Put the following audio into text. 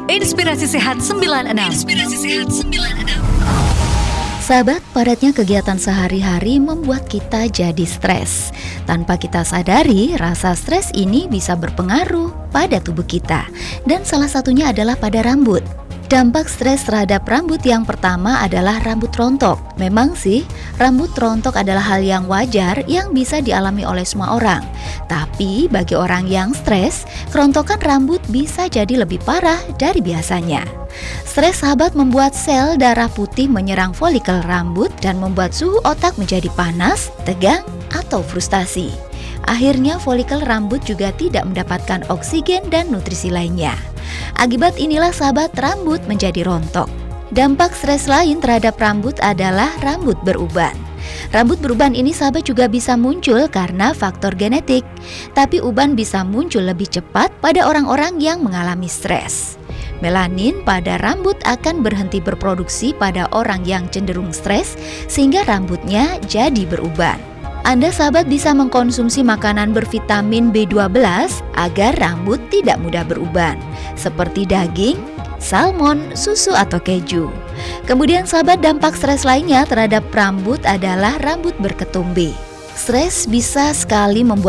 Inspirasi Sehat 96. Inspirasi Sehat 96. Sahabat, padatnya kegiatan sehari-hari membuat kita jadi stres. Tanpa kita sadari, rasa stres ini bisa berpengaruh pada tubuh kita. Dan salah satunya adalah pada rambut. Dampak stres terhadap rambut yang pertama adalah rambut rontok. Memang sih, rambut rontok adalah hal yang wajar yang bisa dialami oleh semua orang. Tapi bagi orang yang stres, kerontokan rambut bisa jadi lebih parah dari biasanya. Stres, sahabat, membuat sel darah putih menyerang folikel rambut dan membuat suhu otak menjadi panas, tegang, atau frustasi. Akhirnya folikel rambut juga tidak mendapatkan oksigen dan nutrisi lainnya. Akibat inilah, sahabat, rambut menjadi rontok. Dampak stres lain terhadap rambut adalah rambut beruban. Rambut beruban ini, sahabat, juga bisa muncul karena faktor genetik. Tapi uban bisa muncul lebih cepat pada orang-orang yang mengalami stres. Melanin pada rambut akan berhenti berproduksi pada orang yang cenderung stres, sehingga rambutnya jadi beruban. Anda, sahabat, bisa mengkonsumsi makanan bervitamin B12 agar rambut tidak mudah beruban, seperti daging, salmon, susu, atau keju. Kemudian, sahabat, dampak stres lainnya terhadap rambut adalah rambut berketumbi. Stres bisa sekali membuat